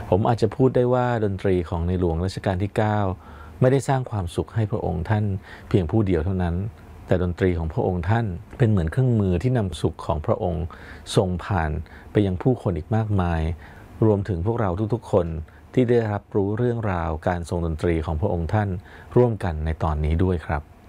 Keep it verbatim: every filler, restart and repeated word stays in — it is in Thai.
ผมอาจจะพูดได้ว่าดนตรีของในหลวงรัชกาลที่เก้าไม่ได้สร้างความสุขให้พระองค์ท่านเพียงผู้เดียวเท่านั้นแต่ดนตรีของพระองค์ท่านเป็นเหมือนเครื่องมือที่นำสุขของพระองค์ส่งผ่านไปยังผู้คนอีกมากมายรวมถึงพวกเราทุกๆคนที่ได้รับรู้เรื่องราวการทรงดนตรีของพระองค์ท่านร่วมกันในตอนนี้ด้วยครับ